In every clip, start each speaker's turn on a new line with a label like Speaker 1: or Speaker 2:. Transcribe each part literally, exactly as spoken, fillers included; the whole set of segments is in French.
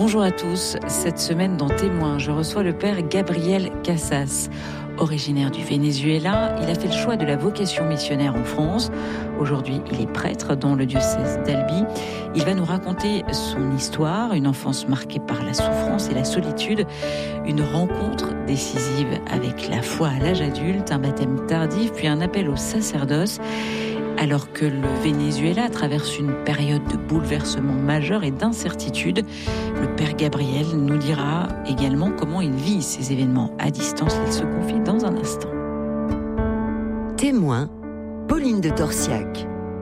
Speaker 1: Bonjour à tous. Cette semaine dans Témoins, je reçois le père Gabriel Casas. Originaire du Venezuela, il a fait le choix de la vocation missionnaire en France. Aujourd'hui, il est prêtre dans le diocèse d'Albi. Il va nous raconter son histoire, une enfance marquée par la souffrance et la solitude, une rencontre décisive avec la foi à l'âge adulte, un baptême tardif, puis un appel au sacerdoce. Alors que le Venezuela traverse une période de bouleversement majeur et d'incertitude, le père Gabriel nous dira également comment il vit ces événements à distance. Il se confie dans un instant.
Speaker 2: Témoin, Pauline de Torsiac.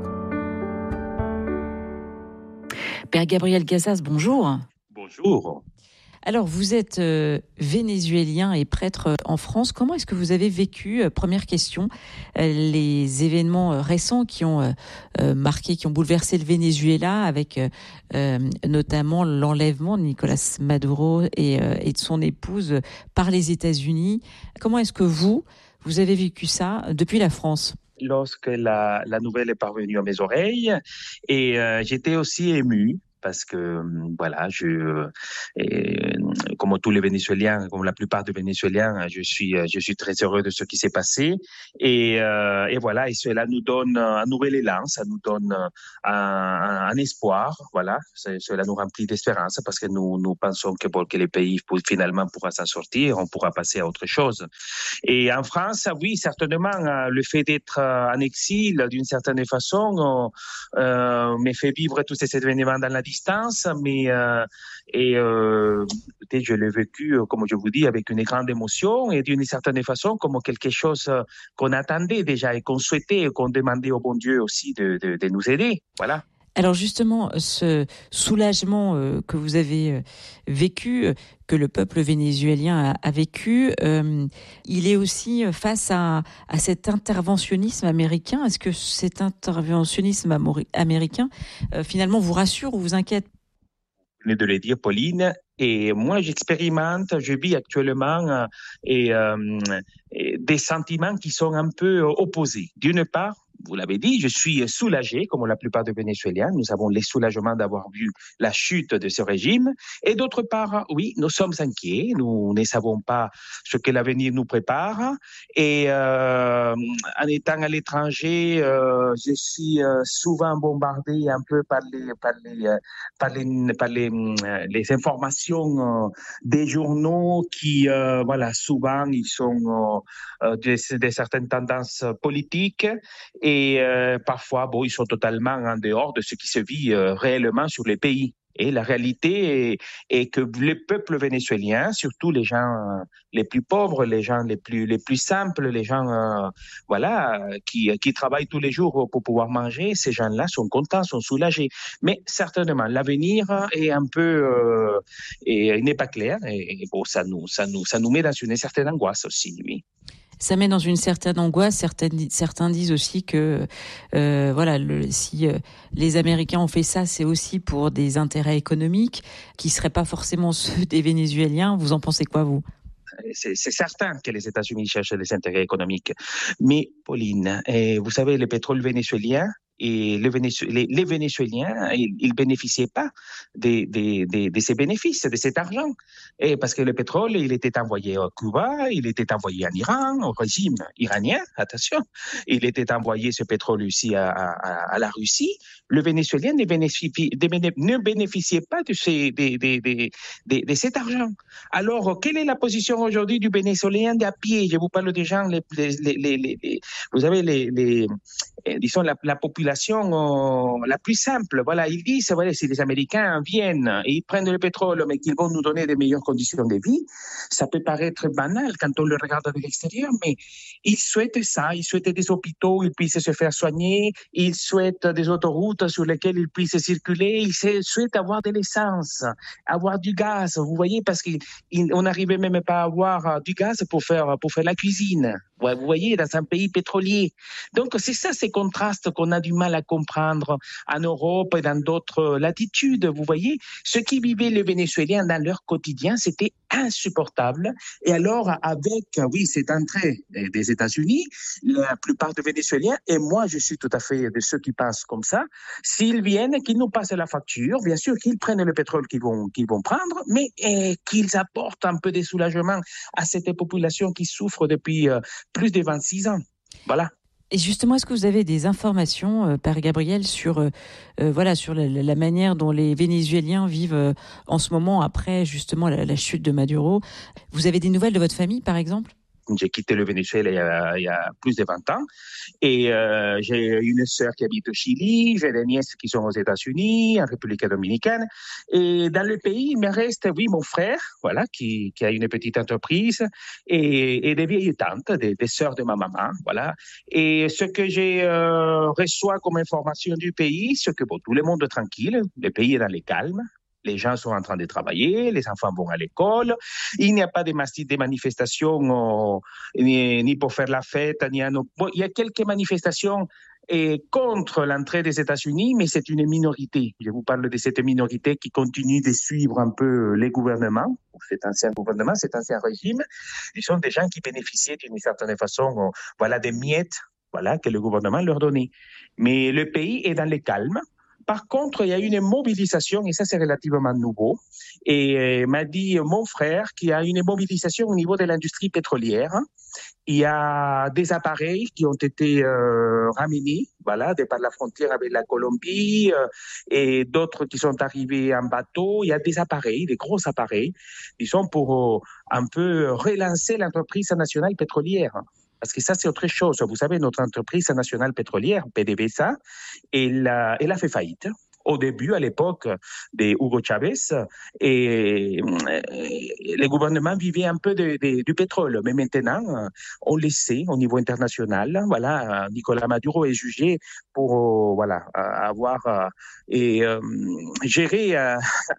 Speaker 1: Père Gabriel Casas, bonjour.
Speaker 3: Bonjour.
Speaker 1: Alors, vous êtes euh, vénézuélien et prêtre euh, en France. Comment est-ce que vous avez vécu, euh, première question, euh, les événements euh, récents qui ont euh, euh, marqué, qui ont bouleversé le Venezuela, avec euh, euh, notamment l'enlèvement de Nicolás Maduro et, euh, et de son épouse euh, par les États-Unis. Comment est-ce que vous, vous avez vécu ça depuis la France ?
Speaker 3: Lorsque la, la nouvelle est parvenue à mes oreilles, et euh, j'étais aussi ému. Parce que, voilà, je, et, comme tous les Vénézuéliens, comme la plupart des Vénézuéliens, je suis, je suis très heureux de ce qui s'est passé. Et, euh, et voilà, et cela nous donne un nouvel élan, ça nous donne un, un, un espoir, voilà. Cela nous remplit d'espérance parce que nous, nous pensons que, bon, que les pays finalement pourra s'en sortir, on pourra passer à autre chose. Et en France, oui, certainement, le fait d'être en exil, d'une certaine façon, euh, me fait vivre tous ces événements dans la distance, mais euh, et euh, je l'ai vécu, comme je vous dis, avec une grande émotion et d'une certaine façon comme quelque chose qu'on attendait déjà et qu'on souhaitait et qu'on demandait au bon Dieu aussi de, de, de nous aider. Voilà.
Speaker 1: Alors justement, ce soulagement euh, que vous avez euh, vécu, euh, que le peuple vénézuélien a, a vécu, euh, il est aussi face à, à cet interventionnisme américain. Est-ce que cet interventionnisme amori- américain, euh, finalement, vous rassure ou vous inquiète ?
Speaker 3: Vous venez de le dire, Pauline. Et moi, j'expérimente, je vis actuellement euh, et, euh, et des sentiments qui sont un peu opposés. D'une part, vous l'avez dit, je suis soulagé, comme la plupart des Vénézuéliens. Nous avons le soulagement d'avoir vu la chute de ce régime. Et d'autre part, oui, nous sommes inquiets. Nous ne savons pas ce que l'avenir nous prépare. Et euh, en étant à l'étranger, euh, je suis euh, souvent bombardé un peu par les, par les, par les, par les, les informations euh, des journaux qui, euh, voilà, souvent, ils sont euh, de, de certaines tendances politiques. Et euh, parfois, bon, ils sont totalement en dehors de ce qui se vit euh, réellement sur les pays. Et la réalité est, est que le peuple vénézuélien, surtout les gens euh, les plus pauvres, les gens les plus les plus simples, les gens euh, voilà qui qui travaillent tous les jours pour pouvoir manger, ces gens-là sont contents, sont soulagés. Mais certainement, l'avenir est un peu euh, et n'est pas clair. Et, et bon, ça nous ça nous ça nous met dans une certaine angoisse aussi, oui.
Speaker 1: Ça met dans une certaine angoisse. Certaines, certains disent aussi que euh, voilà, le, si euh, les Américains ont fait ça, c'est aussi pour des intérêts économiques qui seraient pas forcément ceux des Vénézuéliens. Vous en pensez quoi, vous ?
Speaker 3: C'est, c'est certain que les États-Unis cherchent des intérêts économiques. Mais, Pauline, eh, vous savez, le pétrole vénézuélien, et les, Vénézu- les, les Vénézuéliens, ils ne bénéficiaient pas de, de, de, de ces bénéfices, de cet argent. Et parce que le pétrole, il était envoyé à Cuba, il était envoyé en Iran, au régime iranien, attention. Il était envoyé, ce pétrole aussi, à, à, à la Russie. Le Vénézuélien ne, bénéficie, ne bénéficiait pas de, ces, de, de, de, de, de cet argent. Alors, quelle est la position aujourd'hui du Vénézuélien d'à pied ? Je vous parle des gens, les, les, les, les, les, vous savez, les, les, disons, la, la population euh, la plus simple. Voilà, ils disent, voilà, si les Américains viennent et ils prennent le pétrole, mais qu'ils vont nous donner des meilleures conditions de vie, ça peut paraître banal quand on le regarde de l'extérieur, mais ils souhaitent ça. Ils souhaitent des hôpitaux où ils puissent se faire soigner. Ils souhaitent des autoroutes sur lesquelles ils puissent circuler. Ils souhaitent avoir de l'essence, avoir du gaz. Vous voyez, parce qu'on n'arrivait même pas à avoir du gaz pour faire, pour faire la cuisine. Ouais, vous voyez, dans un pays pétrolier. Donc, c'est ça, ces contrastes qu'on a du mal à comprendre en Europe et dans d'autres latitudes. Vous voyez, ce qui vivaient les Vénézuéliens dans leur quotidien, c'était insupportable. Et alors, avec, oui, cette entrée des États-Unis, la plupart des Vénézuéliens, et moi, je suis tout à fait de ceux qui pensent comme ça, s'ils viennent, qu'ils nous passent la facture, bien sûr qu'ils prennent le pétrole qu'ils vont, qu'ils vont prendre, mais eh, qu'ils apportent un peu de soulagement à cette population qui souffre depuis euh, plus de vingt-six ans. Voilà.
Speaker 1: Et justement, est-ce que vous avez des informations, euh, Père Gabriel, sur, euh, euh, voilà, sur la, la manière dont les Vénézuéliens vivent euh, en ce moment après justement la, la chute de Maduro? Vous avez des nouvelles de votre famille, par exemple?
Speaker 3: J'ai quitté le Venezuela il y a, il y a plus de vingt ans et euh, j'ai une sœur qui habite au Chili, j'ai des nièces qui sont aux États-Unis, en République dominicaine. Et dans le pays, il me reste, oui, mon frère, voilà, qui, qui a une petite entreprise et, et des vieilles tantes, des, des sœurs de ma maman, voilà. Et ce que j'ai euh, reçois comme information du pays, c'est que bon, tout le monde est tranquille, le pays est dans le calme. Les gens sont en train de travailler, les enfants vont à l'école. Il n'y a pas de, de manifestations euh, ni, ni pour faire la fête, ni à nos... bon, il y a quelques manifestations et contre l'entrée des États-Unis, mais c'est une minorité. Je vous parle de cette minorité qui continue de suivre un peu les gouvernements, cet ancien gouvernement, cet ancien régime. Ils sont des gens qui bénéficiaient d'une certaine façon, euh, voilà, des miettes, voilà, que le gouvernement leur donnait. Mais le pays est dans le calme. Par contre, il y a une mobilisation, et ça c'est relativement nouveau, et euh, m'a dit mon frère qu'il y a une mobilisation au niveau de l'industrie pétrolière. Il y a des appareils qui ont été euh, ramenés, voilà, de par la frontière avec la Colombie, euh, et d'autres qui sont arrivés en bateau. Il y a des appareils, des gros appareils, qui sont pour euh, un peu relancer l'entreprise nationale pétrolière. Parce que ça, c'est autre chose. Vous savez, notre entreprise nationale pétrolière, P D V S A, elle a, elle a fait faillite. Au début, à l'époque de Hugo Chavez, et, et le gouvernement vivait un peu de, de, du pétrole. Mais maintenant, on le sait au niveau international. Voilà, Nicolas Maduro est jugé pour euh, voilà, avoir euh, et, euh, géré euh,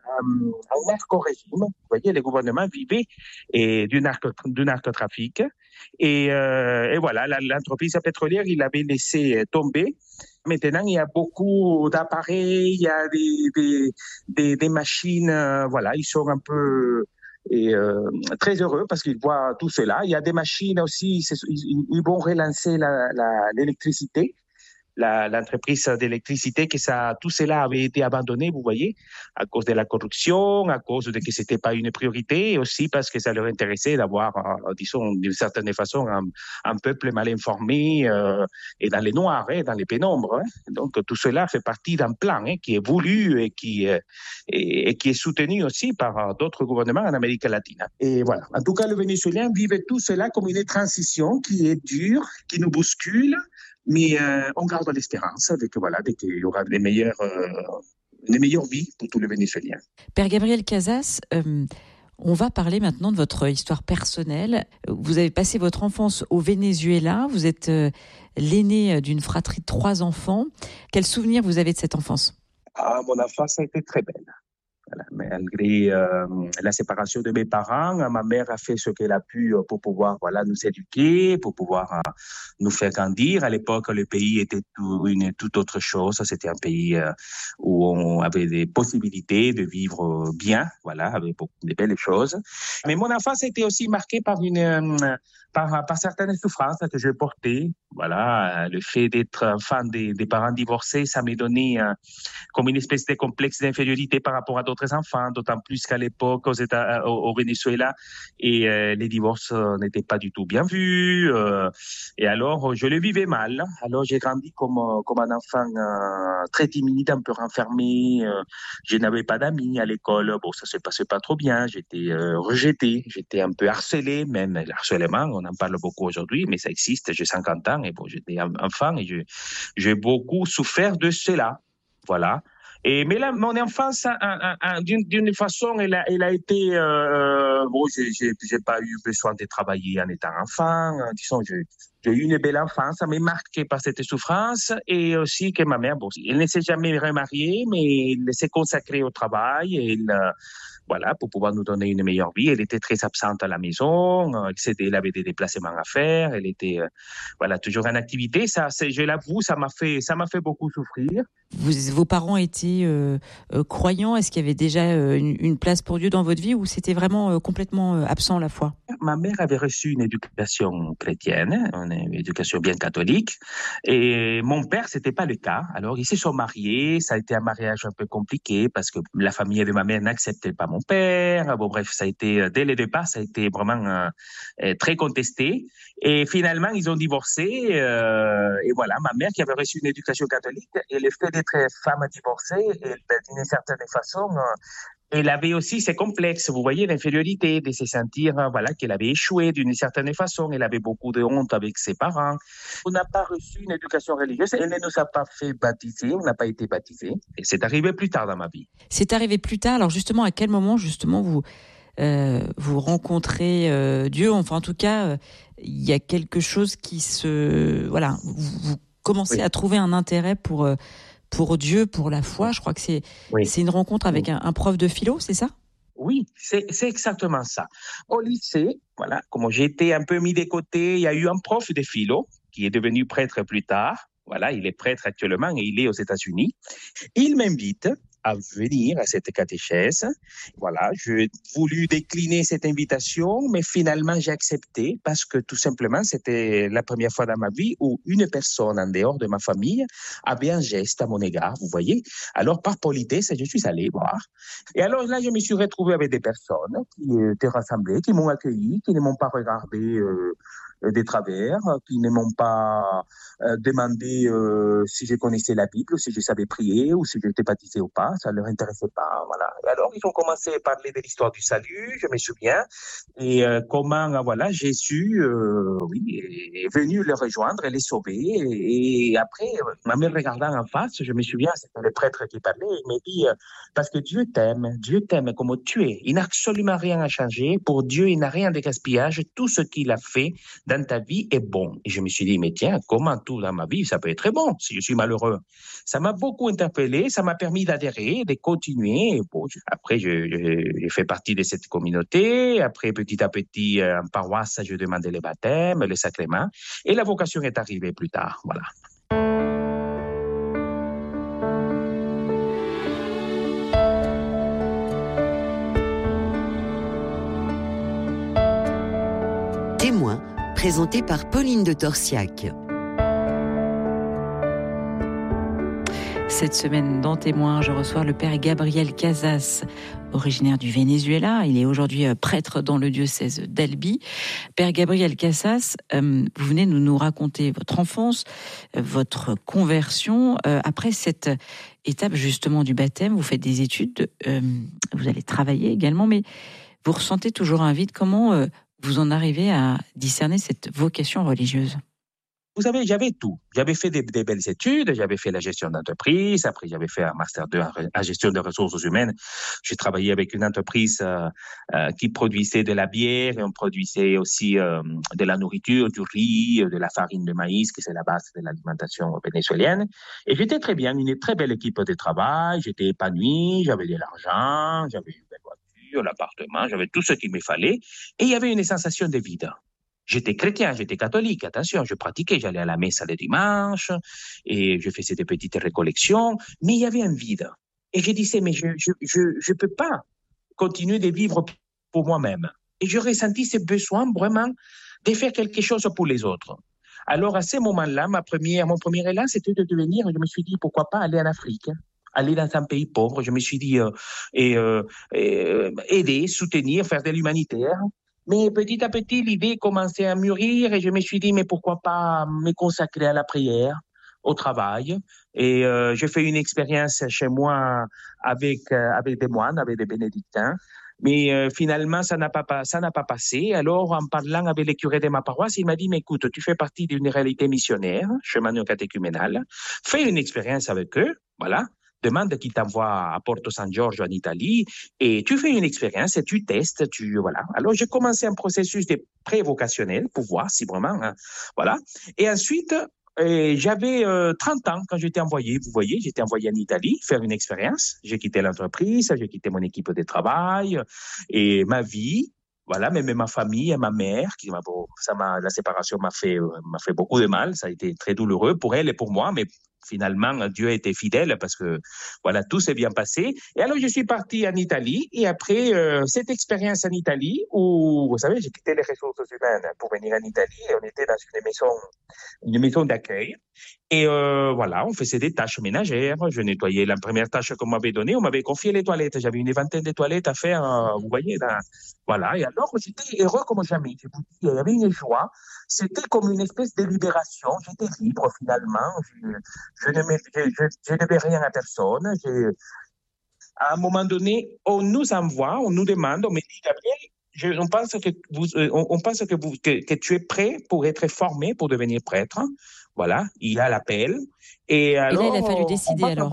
Speaker 3: un narco-régime. Vous voyez, le gouvernement vivait et, du, narco, du narcotrafic. Et, euh, et voilà, l'entreprise pétrolière, il avait laissé tomber. Maintenant, il y a beaucoup d'appareils, il y a des, des, des, des machines, euh, voilà, ils sont un peu et, euh, très heureux parce qu'ils voient tout cela. Il y a des machines aussi, ils, ils vont relancer la, la, l'électricité. La, l'entreprise d'électricité, que ça, tout cela avait été abandonné, vous voyez, à cause de la corruption, à cause de que c'était pas une priorité, et aussi parce que ça leur intéressait d'avoir, euh, disons, d'une certaine façon, un, un peuple mal informé euh, et dans les noirs, hein, dans les pénombres. Hein. Donc tout cela fait partie d'un plan hein, qui est voulu et qui, euh, et, et qui est soutenu aussi par euh, d'autres gouvernements en Amérique latine. Et voilà. En tout cas, le Vénézuélien vivait tout cela comme une transition qui est dure, qui nous bouscule. Mais euh, on garde l'espérance de que voilà, qu'il y aura les meilleures, euh, les meilleures vies pour tous les Vénézuéliens.
Speaker 1: Père Gabriel Casas, euh, on va parler maintenant de votre histoire personnelle. Vous avez passé votre enfance au Venezuela. Vous êtes euh, l'aîné d'une fratrie de trois enfants. Quel souvenir vous avez de cette enfance?
Speaker 3: Ah, mon enfance a été très belle. Voilà, malgré euh, la séparation de mes parents, ma mère a fait ce qu'elle a pu pour pouvoir voilà, nous éduquer, pour pouvoir euh, nous faire grandir. À l'époque, le pays était tout, une toute autre chose. C'était un pays euh, où on avait des possibilités de vivre bien, voilà, avec beaucoup de belles choses. Mais mon enfance a été aussi marquée par une euh, par, par certaines souffrances que je portais. Voilà, le fait d'être enfant des, des parents divorcés, ça m'a donné euh, comme une espèce de complexe d'infériorité par rapport à d'autres enfants, d'autant plus qu'à l'époque aux États, au, au Venezuela, et euh, les divorces euh, n'étaient pas du tout bien vus. Euh, et alors, je le vivais mal. Alors, j'ai grandi comme comme un enfant euh, très timide, un peu renfermé. Euh, je n'avais pas d'amis à l'école. Bon, ça se passait pas trop bien. J'étais euh, rejeté, j'étais un peu harcelé, même le harcèlement. On en parle beaucoup aujourd'hui, mais ça existe. J'ai cinquante ans et bon, j'étais enfant et je, j'ai beaucoup souffert de cela. Voilà. Et, mais là, mon enfance, hein, hein, hein, d'une, d'une façon, elle a, elle a été euh, euh, bon, j'ai, j'ai, j'ai pas eu besoin de travailler en étant enfant. Disons, j'ai, j'ai eu une belle enfance, ça m'a marqué par cette souffrance et aussi que ma mère, bon, elle ne s'est jamais remariée, mais elle s'est consacrée au travail et elle, euh, voilà, pour pouvoir nous donner une meilleure vie. Elle était très absente à la maison, euh, elle avait des déplacements à faire, elle était, euh, voilà, toujours en activité. Ça, c'est, je l'avoue, ça m'a fait, ça m'a fait beaucoup souffrir.
Speaker 1: Vous, vos parents étaient euh, euh, croyants? Est-ce qu'il y avait déjà euh, une, une place pour Dieu dans votre vie ou c'était vraiment euh, complètement euh, absent la foi?
Speaker 3: Ma mère avait reçu une éducation chrétienne, une éducation bien catholique, et mon père, c'était pas le cas. Alors, ils se sont mariés, ça a été un mariage un peu compliqué parce que la famille de ma mère n'acceptait pas mon père. Bon, bref, ça a été, dès le départ, ça a été vraiment euh, très contesté. Et finalement, ils ont divorcé, euh, et voilà, ma mère qui avait reçu une éducation catholique, et le fait d'être femme divorcée, et d'une certaine façon, euh, elle avait aussi ses complexes, vous voyez, l'infériorité, de se sentir, voilà, qu'elle avait échoué d'une certaine façon. Elle avait beaucoup de honte avec ses parents. On n'a pas reçu une éducation religieuse. Elle ne nous a pas fait baptiser. On n'a pas été baptisés. Et c'est arrivé plus tard dans ma vie.
Speaker 1: C'est arrivé plus tard. Alors justement, à quel moment, justement, vous, euh, vous rencontrez euh, Dieu? Enfin, en tout cas, euh, il y a quelque chose qui se... Voilà, vous, vous commencez oui. à trouver un intérêt pour... Euh, pour Dieu, pour la foi. Je crois que c'est, oui. c'est une rencontre avec oui. un, un prof de philo, c'est ça?
Speaker 3: Oui, c'est, c'est exactement ça. Au lycée, voilà, comme j'ai été un peu mis de côté, il y a eu un prof de philo qui est devenu prêtre plus tard. Voilà, il est prêtre actuellement et il est aux États-Unis. Il m'invite à venir à cette catéchèse. Voilà, j'ai voulu décliner cette invitation, mais finalement j'ai accepté parce que tout simplement c'était la première fois dans ma vie où une personne en dehors de ma famille avait un geste à mon égard, vous voyez. Alors par politesse, je suis allé voir. Et alors là, je me suis retrouvé avec des personnes qui étaient rassemblées, qui m'ont accueilli, qui ne m'ont pas regardé euh, des travers, qui ne m'ont pas euh, demandé euh, si je connaissais la Bible, si je savais prier ou si j'étais baptisé ou pas. Ça ne leur intéressait pas, voilà. Et alors, ils ont commencé à parler de l'histoire du salut, je me souviens, et euh, comment, voilà, Jésus, euh, oui, est venu les rejoindre et les sauver. Et, et après, ma mère regardant en face, je me souviens, c'était le prêtre qui parlait, il m'a dit, euh, parce que Dieu t'aime, Dieu t'aime comme tu es. Il n'a absolument rien à changer. Pour Dieu, il n'a rien de gaspillage. Tout ce qu'il a fait dans ta vie est bon. Et je me suis dit, mais tiens, comment tout dans ma vie, ça peut être bon si je suis malheureux. Ça m'a beaucoup interpellé, ça m'a permis d'adhérer, de continuer. Bon, après, je, je, je fais partie de cette communauté. Après, petit à petit, en paroisse, je demandais les baptêmes, les sacrements. Et la vocation est arrivée plus tard. Voilà.
Speaker 2: Témoin, présenté par Pauline de Torsiac.
Speaker 1: Cette semaine, dans Témoin, je reçois le père Gabriel Casas, originaire du Venezuela. Il est aujourd'hui prêtre dans le diocèse d'Albi. Père Gabriel Casas, euh, vous venez nous, nous raconter votre enfance, votre conversion. Euh, après cette étape justement du baptême, vous faites des études, euh, vous allez travailler également, mais vous ressentez toujours un vide. Comment euh, vous en arrivez à discerner cette vocation religieuse?
Speaker 3: Vous savez, j'avais tout. J'avais fait des, des belles études, j'avais fait la gestion d'entreprise, après j'avais fait un master deux en gestion des ressources humaines. J'ai travaillé avec une entreprise euh, euh, qui produisait de la bière et on produisait aussi euh, de la nourriture, du riz, de la farine de maïs, qui c'est la base de l'alimentation vénézuélienne. Et j'étais très bien, une très belle équipe de travail, j'étais épanoui, j'avais de l'argent, j'avais une belle voiture, l'appartement, j'avais tout ce qu'il me fallait. Et il y avait une sensation de vide. J'étais chrétien, j'étais catholique, attention, je pratiquais, j'allais à la messe le dimanche et je faisais des petites récollections, mais il y avait un vide. Et je disais, mais je je je je peux pas continuer de vivre pour moi-même. Et je ressentis ce besoin vraiment de faire quelque chose pour les autres. Alors à ce moment-là, ma première, mon premier élan, c'était de devenir, je me suis dit, pourquoi pas aller en Afrique, aller dans un pays pauvre. Je me suis dit, euh, et, euh, et, aider, soutenir, faire de l'humanitaire. Mais petit à petit, l'idée commençait à mûrir et je me suis dit, mais pourquoi pas me consacrer à la prière, au travail. Et euh, j'ai fait une expérience chez moi avec, euh, avec des moines, avec des bénédictins. Mais euh, finalement, ça n'a pas, ça n'a pas passé. Alors, en parlant avec les curés de ma paroisse, il m'a dit, mais écoute, tu fais partie d'une réalité missionnaire, chemin néo-catéchuménal. Fais une expérience avec eux, voilà, demande qui t'envoie à Porto San Giorgio en Italie et tu fais une expérience et tu testes, tu voilà. Alors j'ai commencé un processus de pré-vocationnel pour voir si vraiment hein, voilà. Et ensuite et j'avais euh, trente ans quand j'étais envoyé. Vous voyez, j'étais envoyé en Italie faire une expérience. J'ai quitté l'entreprise, j'ai quitté mon équipe de travail et ma vie. Voilà, même ma famille et ma mère, qui m'a, bon, ça m'a, la séparation m'a fait, m'a fait beaucoup de mal. Ça a été très douloureux pour elle et pour moi, mais finalement, Dieu a été fidèle parce que, voilà, tout s'est bien passé. Et alors, je suis parti en Italie et après euh, cette expérience en Italie où, vous savez, j'ai quitté les ressources humaines pour venir en Italie et on était dans une maison, une maison d'accueil. Et euh, voilà, on faisait des tâches ménagères. Je nettoyais la première tâche qu'on m'avait donnée. On m'avait confié les toilettes. J'avais une vingtaine de toilettes à faire, euh, vous voyez. Dans... Voilà. Et alors, j'étais heureux comme jamais. Je vous dis, il y avait une joie. C'était comme une espèce de libération. J'étais libre finalement. Je, je, ne, me, je, je, je ne devais rien à personne. Je... À un moment donné, on nous envoie, on nous demande, on me dit, Gabriel, je, on pense que vous, on, on pense que, vous, que, que tu es prêt pour être formé pour devenir prêtre. Voilà, il y a l'appel. Et, alors,
Speaker 1: et là, il a fallu décider alors.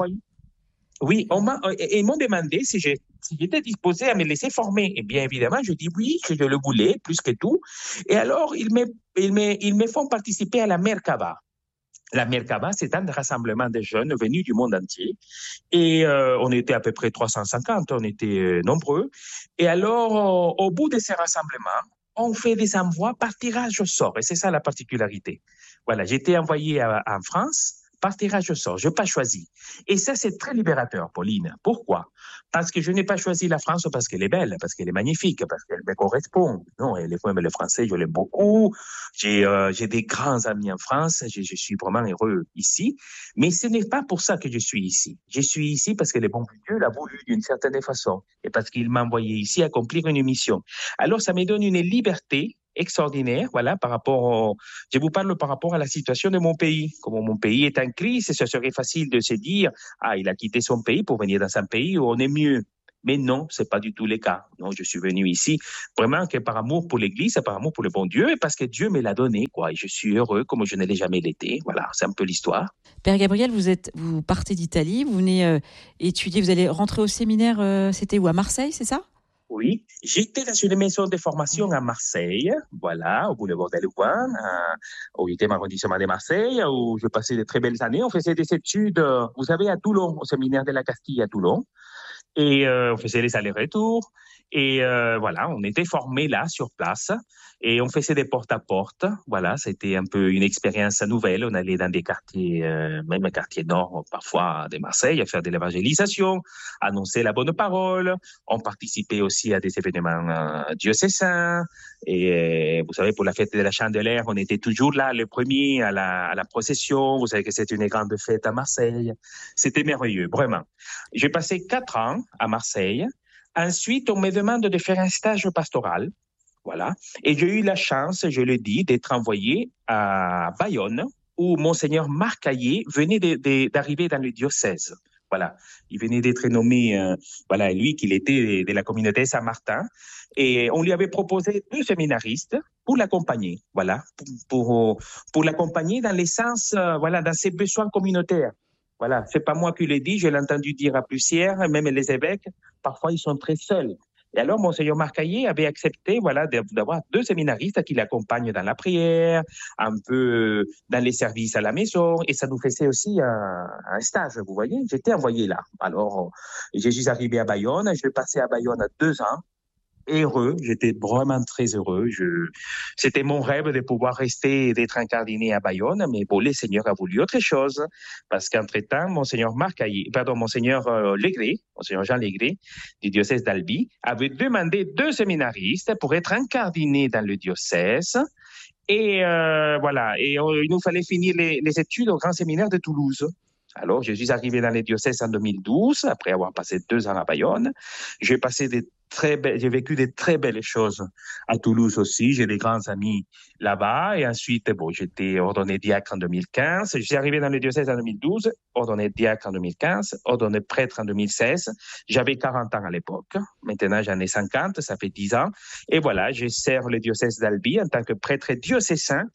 Speaker 3: Oui, on m'a, et, et ils m'ont demandé si, j'ai, si j'étais disposé à me laisser former. Et bien évidemment, je dis oui, que je le voulais, plus que tout. Et alors, ils me, ils me, ils me font participer à la Merkava. La Merkava, c'est un rassemblement de jeunes venus du monde entier. Et euh, on était à peu près trois cent cinquante, on était euh, nombreux. Et alors, au, au bout de ces rassemblements, on fait des envois par tirage au sort. Et c'est ça la particularité. Voilà, j'étais envoyé à, en France par tirage au sort. Je n'ai pas choisi. Et ça, c'est très libérateur, Pauline. Pourquoi? Parce que je n'ai pas choisi la France parce qu'elle est belle, parce qu'elle est magnifique, parce qu'elle me correspond. Non, les fois, le français, je l'aime beaucoup. J'ai, euh, j'ai des grands amis en France. Je, je suis vraiment heureux ici. Mais ce n'est pas pour ça que je suis ici. Je suis ici parce que le bon Dieu l'a voulu d'une certaine façon. Et parce qu'il m'a envoyé ici accomplir une mission. Alors, ça me donne une liberté extraordinaire, voilà, par rapport au... Je vous parle par rapport à la situation de mon pays. Comme mon pays est en crise, ce serait facile de se dire, ah, il a quitté son pays pour venir dans un pays où on est mieux. Mais non, c'est pas du tout le cas. Non, je suis venu ici vraiment que par amour pour l'Église, par amour pour le bon Dieu, et parce que Dieu me l'a donné, quoi. Et je suis heureux comme je ne l'ai jamais été. Voilà, c'est un peu l'histoire.
Speaker 1: Père Gabriel, vous êtes, vous partez d'Italie, vous venez euh, étudier, vous allez rentrer au séminaire, euh, c'était où, à Marseille, c'est ça?
Speaker 3: Oui, j'étais dans une maison de formation à Marseille, voilà, au boulevard des Louvains, au huitième arrondissement de Marseille, où je passais de très belles années. On faisait des études, vous savez, à Toulon, au séminaire de la Castille à Toulon. Et euh, on faisait les allers-retours. Et euh, voilà, on était formés là, sur place. Et on faisait des porte-à-porte. Voilà, c'était un peu une expérience nouvelle. On allait dans des quartiers, euh, même quartiers nord, parfois, de Marseille, à faire de l'évangélisation, annoncer la bonne parole. On participait aussi à des événements euh, diocésains. Et euh, vous savez, pour la fête de la Chandeleur, on était toujours là, le premier, à la, à la procession. Vous savez que c'est une grande fête à Marseille. C'était merveilleux, vraiment. J'ai passé quatre ans à Marseille. Ensuite, on me demande de faire un stage pastoral. Voilà. Et j'ai eu la chance, je le dis, d'être envoyé à Bayonne, où Monseigneur Marc Caillé venait de, de, d'arriver dans le diocèse. Voilà. Il venait d'être nommé, euh, voilà, lui, qu'il était de la communauté Saint-Martin. Et on lui avait proposé deux séminaristes pour l'accompagner. Voilà. Pour, pour, pour l'accompagner dans l'essence, euh, voilà, dans ses besoins communautaires. Voilà, c'est pas moi qui l'ai dit, je l'ai entendu dire à plusieurs, même les évêques, parfois ils sont très seuls. Et alors, Monseigneur Marc Caillé avait accepté, voilà, d'avoir deux séminaristes qui l'accompagnent dans la prière, un peu dans les services à la maison, et ça nous faisait aussi un, un stage, vous voyez. J'étais envoyé là. Alors, je suis arrivé à Bayonne, je passé à Bayonne deux ans. Heureux, j'étais vraiment très heureux. Je... C'était mon rêve de pouvoir rester et d'être incardiné à Bayonne, mais bon, le Seigneur a voulu autre chose, parce qu'entre-temps, Monseigneur Marc Caillé, pardon, Monseigneur euh, Légré, Monseigneur Jean Légré, du diocèse d'Albi, avait demandé deux séminaristes pour être incardiné dans le diocèse. Et euh, voilà, et euh, il nous fallait finir les, les études au grand séminaire de Toulouse. Alors, je suis arrivé dans les diocèses en deux mille douze, après avoir passé deux ans à Bayonne. J'ai passé des très belles, j'ai vécu des très belles choses à Toulouse aussi. J'ai des grands amis là-bas. Et ensuite, bon, j'étais ordonné diacre en deux mille quinze. Je suis arrivé dans le diocèse en deux mille douze, ordonné diacre en deux mille quinze, ordonné prêtre en deux mille seize. J'avais quarante ans à l'époque. Maintenant, j'en ai cinquante, ça fait dix ans. Et voilà, je sers le diocèse d'Albi en tant que prêtre diocésain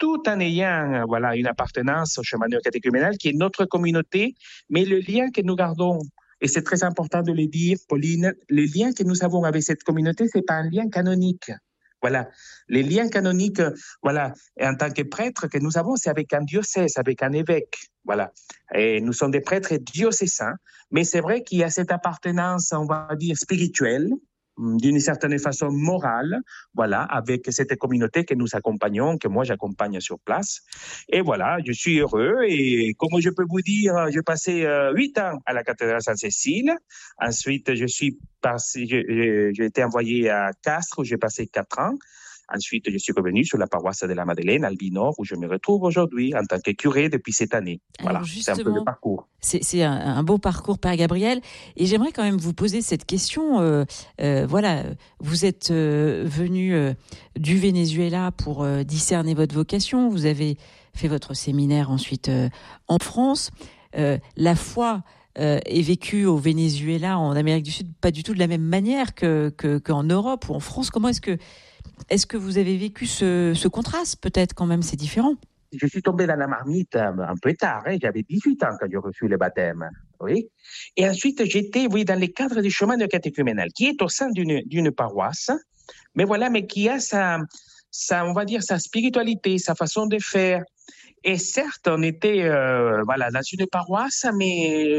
Speaker 3: tout en ayant voilà, une appartenance au cheminement catéchuménal qui est notre communauté, mais le lien que nous gardons, et c'est très important de le dire, Pauline, le lien que nous avons avec cette communauté, ce n'est pas un lien canonique. Voilà, les liens canoniques, voilà, et en tant que prêtre que nous avons, c'est avec un diocèse, avec un évêque, voilà. Et nous sommes des prêtres diocésains, mais c'est vrai qu'il y a cette appartenance, on va dire, spirituelle, d'une certaine façon morale, voilà, avec cette communauté que nous accompagnons, que moi j'accompagne sur place. Et voilà, je suis heureux et comme je peux vous dire, j'ai passé huit ans à la cathédrale Sainte-Cécile. Ensuite, je suis passé, j'ai été envoyé à Castres où j'ai passé quatre ans. Ensuite, je suis revenu sur la paroisse de la Madeleine, Albi Nord, où je me retrouve aujourd'hui en tant que curé depuis cette année. Voilà, c'est un peu le parcours.
Speaker 1: C'est, c'est un, un beau parcours, Père Gabriel. Et j'aimerais quand même vous poser cette question. Euh, euh, voilà, vous êtes euh, venu euh, du Venezuela pour euh, discerner votre vocation. Vous avez fait votre séminaire ensuite euh, en France. Euh, la foi euh, est vécue au Venezuela, en Amérique du Sud, pas du tout de la même manière que, que, qu'en Europe ou en France. Comment est-ce que Est-ce que vous avez vécu ce, ce contraste? Peut-être quand même, c'est différent.
Speaker 3: Je suis tombé dans la marmite un peu tard. Hein. J'avais dix-huit ans quand j'ai reçu le baptême. Oui. Et ensuite, j'étais oui, dans le cadre du chemin de catéchuménal, qui est au sein d'une, d'une paroisse, mais voilà, mais qui a sa, sa, on va dire, sa spiritualité, sa façon de faire. Et certes, on était euh, voilà, dans une paroisse, mais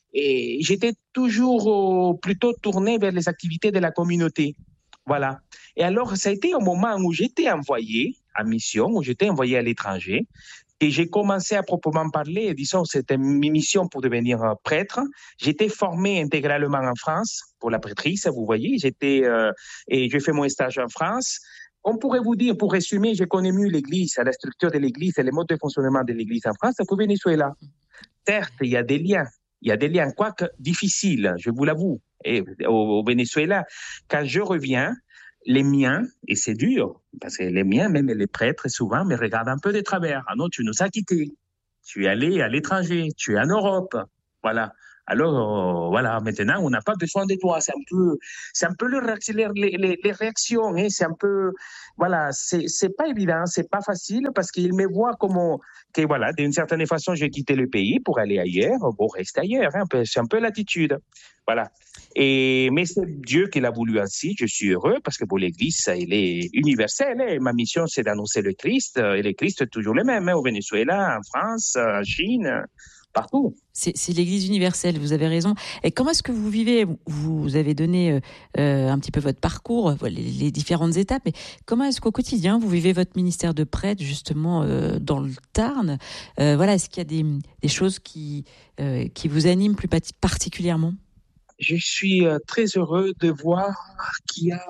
Speaker 3: et j'étais toujours euh, plutôt tourné vers les activités de la communauté. Voilà. Et alors, ça a été au moment où j'étais envoyé en mission, où j'étais envoyé à l'étranger, et j'ai commencé à proprement parler, disons, c'était une mission pour devenir prêtre. J'étais formé intégralement en France pour la prêtrise, vous voyez, j'étais, euh, et j'ai fait mon stage en France. On pourrait vous dire, pour résumer, je connais mieux l'Église, la structure de l'Église et les modes de fonctionnement de l'Église en France qu'au Venezuela. Certes, il y a des liens, il y a des liens, quoique difficiles, je vous l'avoue. Et au, au Venezuela, quand je reviens, les miens, et c'est dur, parce que les miens, même les prêtres, souvent, me regardent un peu de travers. Ah non, tu nous as quittés. Tu es allé à l'étranger, tu es en Europe. Voilà. Alors, euh, voilà, maintenant, on n'a pas besoin de toi. C'est un peu, c'est un peu le, les, les, les réactions. Hein. C'est un peu, voilà, c'est, c'est pas évident, c'est pas facile parce qu'ils me voient comme, que voilà, d'une certaine façon, j'ai quitté le pays pour aller ailleurs. Bon, reste ailleurs. Hein. C'est un peu l'attitude. Voilà. Et, mais c'est Dieu qui l'a voulu ainsi. Je suis heureux parce que pour l'Église, elle est universelle. Hein. Ma mission, c'est d'annoncer le Christ. Et le Christ est toujours le même, hein, au Venezuela, en France, en Chine. Partout.
Speaker 1: C'est, c'est l'Église universelle, vous avez raison. Et comment est-ce que vous vivez? Vous avez donné euh, un petit peu votre parcours, les, les différentes étapes, mais comment est-ce qu'au quotidien, vous vivez votre ministère de prêtre, justement, euh, dans le Tarn? euh, Voilà, est-ce qu'il y a des, des choses qui, euh, qui vous animent plus particulièrement?
Speaker 3: Je suis très heureux de voir qu'il y a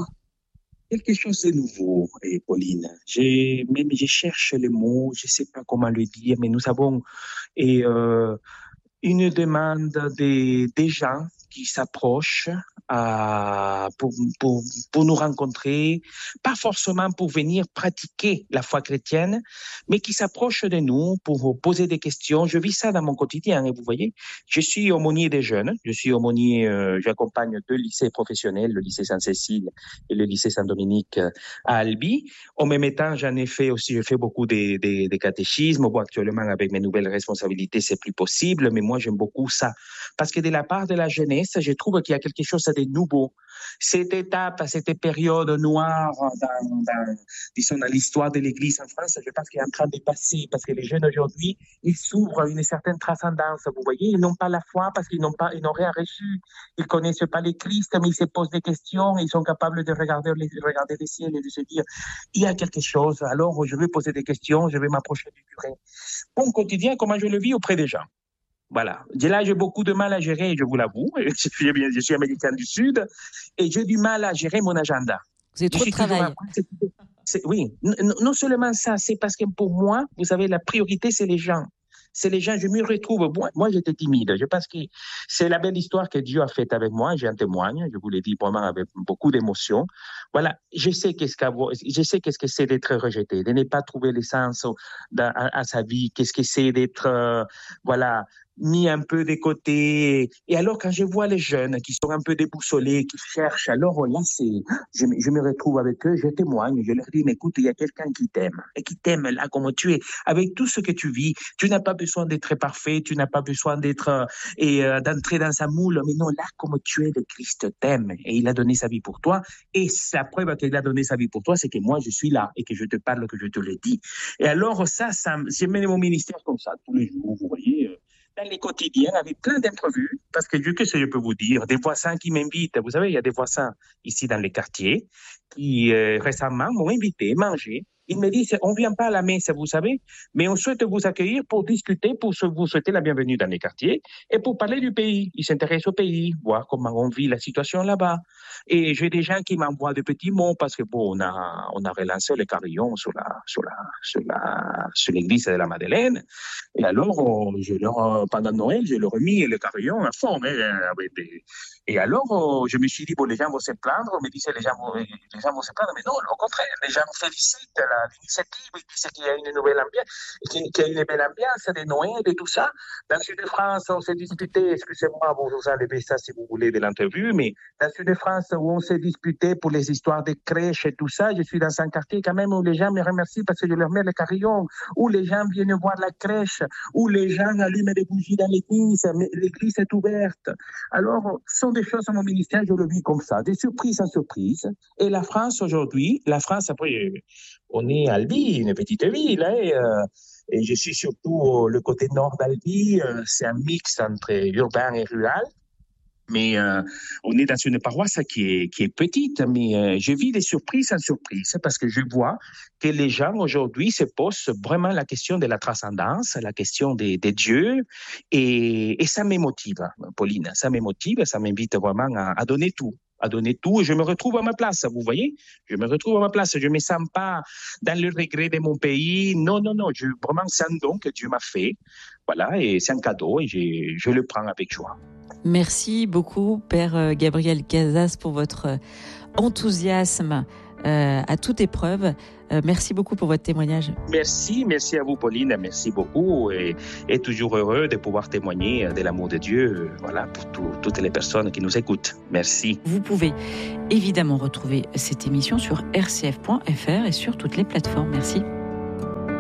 Speaker 3: quelque chose de nouveau, et Pauline. J'ai, même je cherche les mots, je ne sais pas comment le dire, mais nous avons et, euh, une demande des, des gens qui s'approchent euh, pour, pour, pour nous rencontrer, pas forcément pour venir pratiquer la foi chrétienne, mais qui s'approchent de nous pour poser des questions. Je vis ça dans mon quotidien, et vous voyez, je suis aumônier des jeunes, je suis aumônier, euh, j'accompagne deux lycées professionnels, le lycée Sainte-Cécile et le lycée Saint-Dominique à Albi. En même temps, j'en ai fait aussi, je fais beaucoup des, des, des catéchismes. Bon, actuellement, avec mes nouvelles responsabilités, c'est plus possible, mais moi, j'aime beaucoup ça. Parce que de la part de la jeunesse, je trouve qu'il y a quelque chose de nouveau. Cette étape, cette période noire dans, dans, disons, dans l'histoire de l'Église en France, je pense qu'elle est en train de passer parce que les jeunes aujourd'hui, ils s'ouvrent à une certaine transcendance. Vous voyez, ils n'ont pas la foi parce qu'ils n'ont pas, ils n'ont rien reçu. Ils connaissent pas les Christ, mais ils se posent des questions. Ils sont capables de regarder, de regarder les ciels et de se dire, il y a quelque chose. Alors, je vais poser des questions, je vais m'approcher du curé. Mon quotidien, comment je le vis auprès des gens. Voilà. Là, j'ai beaucoup de mal à gérer, je vous l'avoue. Je suis, je suis américain du Sud et j'ai du mal à gérer mon agenda.
Speaker 1: Vous avez trop de travail.
Speaker 3: C'est, c'est, oui, non, non seulement ça, c'est parce que pour moi, vous savez, la priorité, c'est les gens. C'est les gens, je me retrouve. Moi, moi, j'étais timide. Je pense que c'est la belle histoire que Dieu a faite avec moi. J'ai un témoigne. Je vous l'ai dit vraiment avec beaucoup d'émotion. Voilà. Je sais qu'est-ce qu'avoir, je sais qu'est-ce que c'est d'être rejeté, de ne pas trouver l'essence à, à sa vie. Qu'est-ce que c'est d'être, euh, voilà, mis un peu de côté. Et alors, quand je vois les jeunes qui sont un peu déboussolés, qui cherchent, alors là, c'est, je, je me retrouve avec eux, je témoigne, je leur dis, mais écoute, il y a quelqu'un qui t'aime, et qui t'aime là comme tu es, avec tout ce que tu vis. Tu n'as pas besoin d'être parfait, tu n'as pas besoin d'être, euh, et euh, d'entrer dans sa moule, mais non, là, comme tu es, le Christ t'aime, et il a donné sa vie pour toi, et sa preuve qu'il a donné sa vie pour toi, c'est que moi, je suis là, et que je te parle, que je te le dis. Et alors, ça, ça, j'ai mené mon ministère comme ça, tous les jours, vous voyez, euh, dans les quotidiens, avec plein d'imprévus, parce que Dieu, qu'est-ce que je peux vous dire? Des voisins qui m'invitent, vous savez, il y a des voisins ici dans les quartiers qui euh, récemment m'ont invité à manger. Ils me disent, on ne vient pas à la messe, vous savez, mais on souhaite vous accueillir pour discuter, pour vous souhaiter la bienvenue dans les quartiers et pour parler du pays. Ils s'intéressent au pays, voir comment on vit la situation là-bas. Et j'ai des gens qui m'envoient des petits mots parce que bon, on a, on a relancé le carillon sur la, sur la, sur la, sur l'église de la Madeleine. Et alors, je leur, pendant Noël, je leur ai mis le carillon à fond, hein, avec des... Et alors, je me suis dit, bon, les gens vont se plaindre, on me disait, les gens vont, les gens vont se plaindre, mais non, au contraire, les gens félicitent la, l'initiative, ils disent qu'il y a une nouvelle ambiance, qu'il y a une belle ambiance de Noël et tout ça. Dans le sud de France, on s'est disputé, excusez-moi, vous vous enlevez ça si vous voulez de l'interview, mais dans le sud de France, où on s'est disputé pour les histoires de crèches et tout ça, je suis dans un quartier quand même où les gens me remercient parce que je leur mets le carillon, où les gens viennent voir la crèche, où les gens allument des bougies dans l'église, l'église est ouverte. Alors, ce sont des choses à mon ministère, je le vis comme ça, des surprises en surprises. Et la France aujourd'hui, la France, après, on est à Albi, une petite ville, hein, et, euh, et je suis surtout le côté nord d'Albi, euh, c'est un mix entre urbain et rural. Mais euh, on est dans une paroisse qui est, qui est petite, mais euh, je vis des surprises en surprises parce que je vois que les gens aujourd'hui se posent vraiment la question de la transcendance, la question des, des dieux, et, et ça me motive, Pauline, ça me motive, ça m'invite vraiment à, à donner tout. à donner tout, et je me retrouve à ma place, vous voyez, je me retrouve à ma place, je ne me sens pas dans le regret de mon pays, non, non, non, je, vraiment c'est un don que Dieu m'a fait, voilà, et c'est un cadeau, et je, je le prends avec joie.
Speaker 1: Merci beaucoup, Père Gabriel Casas, pour votre enthousiasme euh, à toute épreuve. Euh, merci beaucoup pour votre témoignage.
Speaker 3: Merci, merci à vous, Pauline, merci beaucoup, et, et toujours heureux de pouvoir témoigner de l'amour de Dieu, voilà, pour tout, toutes les personnes qui nous écoutent. Merci.
Speaker 1: Vous pouvez évidemment retrouver cette émission sur r c f point f r et sur toutes les plateformes. Merci.